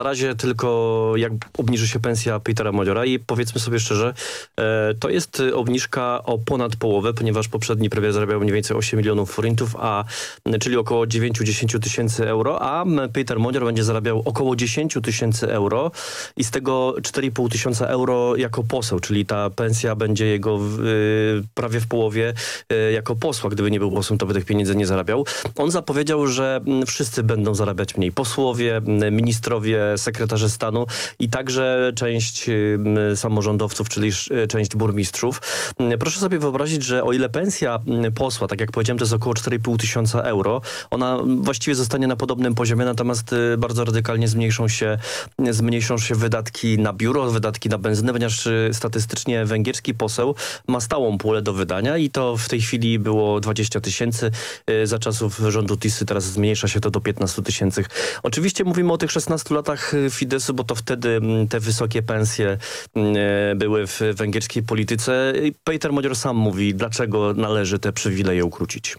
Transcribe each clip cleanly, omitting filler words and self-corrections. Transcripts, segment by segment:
Na razie tylko jak obniży się pensja Petera Modziora i powiedzmy sobie szczerze, to jest obniżka o ponad połowę, ponieważ poprzedni premier zarabiał mniej więcej 8 milionów forintów, czyli około 9-10 tysięcy euro, a Peter Modzior będzie zarabiał około 10 tysięcy euro i z tego 4,5 tysiąca euro jako poseł, czyli ta pensja będzie jego prawie w połowie jako posła. Gdyby nie był posłem, to by tych pieniędzy nie zarabiał. On zapowiedział, że wszyscy będą zarabiać mniej. Posłowie, ministrowie, sekretarze stanu i także część samorządowców, czyli część burmistrzów. Proszę sobie wyobrazić, że o ile pensja posła, tak jak powiedziałem, to jest około 4,5 tysiąca euro, ona właściwie zostanie na podobnym poziomie, natomiast bardzo radykalnie zmniejszą się wydatki na biuro, wydatki na benzynę, ponieważ statystycznie węgierski poseł ma stałą pulę do wydania i to w tej chwili było 20 tysięcy. Za czasów rządu Tisy teraz zmniejsza się to do 15 tysięcy. Oczywiście mówimy o tych 16 latach Fidesu, bo to wtedy te wysokie pensje były w węgierskiej polityce. Peter Modzior sam mówi, dlaczego należy te przywileje ukrócić.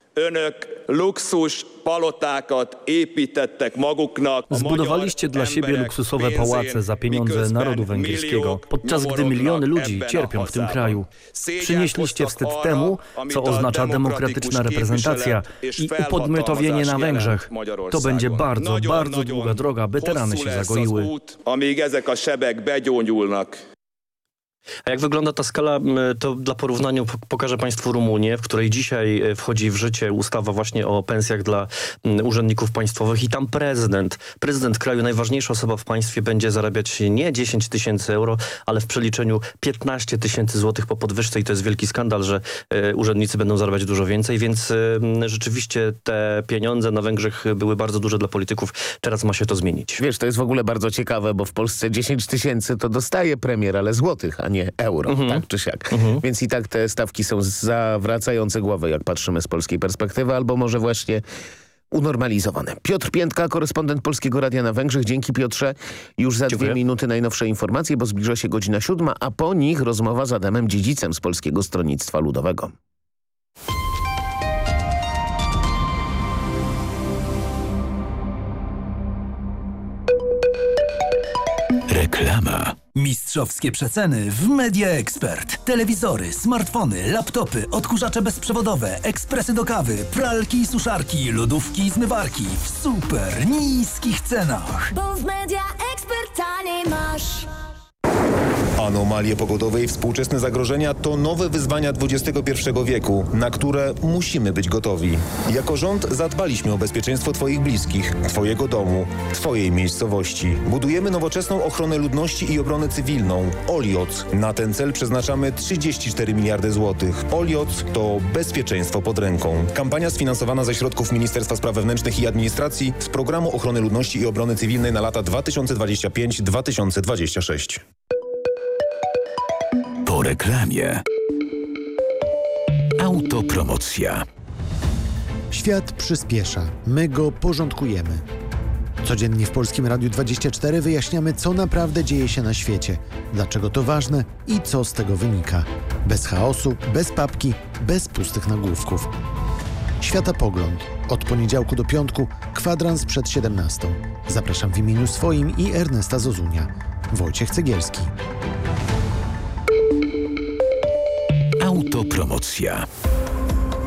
Zbudowaliście dla siebie luksusowe pałace za pieniądze narodu węgierskiego, podczas gdy miliony ludzi cierpią w tym kraju. Przynieśliście wstyd temu, co oznacza demokratyczna reprezentacja i upodmiotowienie na Węgrzech. To będzie bardzo, bardzo długa droga, by te rany się zagoiły. A jak wygląda ta skala, to dla porównania pokażę Państwu Rumunię, w której dzisiaj wchodzi w życie ustawa właśnie o pensjach dla urzędników państwowych i tam prezydent kraju, najważniejsza osoba w państwie będzie zarabiać nie 10 tysięcy euro, ale w przeliczeniu 15 tysięcy złotych po podwyżce i to jest wielki skandal, że urzędnicy będą zarabiać dużo więcej, więc rzeczywiście te pieniądze na Węgrzech były bardzo duże dla polityków. Teraz ma się to zmienić. Wiesz, to jest w ogóle bardzo ciekawe, bo w Polsce 10 tysięcy to dostaje premier, ale złotych, a nie euro, tak czy siak. Więc i tak te stawki są zawracające głowę, jak patrzymy z polskiej perspektywy, albo może właśnie unormalizowane. Piotr Piętka, korespondent Polskiego Radia na Węgrzech. Dzięki, Piotrze. Już za 2 minuty najnowsze informacje, bo zbliża się godzina 7, a po nich rozmowa z Adamem Dziedzicem z Polskiego Stronnictwa Ludowego. Reklama. Mistrzowskie przeceny w Media Expert. Telewizory, smartfony, laptopy, odkurzacze bezprzewodowe, ekspresy do kawy, pralki i suszarki, lodówki i zmywarki w super niskich cenach. Bo w Media Expert taniej masz. Anomalie pogodowe i współczesne zagrożenia to nowe wyzwania XXI wieku, na które musimy być gotowi. Jako rząd zadbaliśmy o bezpieczeństwo Twoich bliskich, Twojego domu, Twojej miejscowości. Budujemy nowoczesną ochronę ludności i obronę cywilną. OLIOC. Na ten cel przeznaczamy 34 miliardy złotych. OLIOC to bezpieczeństwo pod ręką. Kampania sfinansowana ze środków Ministerstwa Spraw Wewnętrznych i Administracji z Programu Ochrony Ludności i Obrony Cywilnej na lata 2025-2026. Po reklamie. Autopromocja. Świat przyspiesza. My go porządkujemy. Codziennie w Polskim Radiu 24 wyjaśniamy, co naprawdę dzieje się na świecie, dlaczego to ważne i co z tego wynika. Bez chaosu, bez papki, bez pustych nagłówków. Światopogląd. Od poniedziałku do piątku, kwadrans przed 17. Zapraszam w imieniu swoim i Ernesta Zozunia. Wojciech Cegielski. Autopromocja.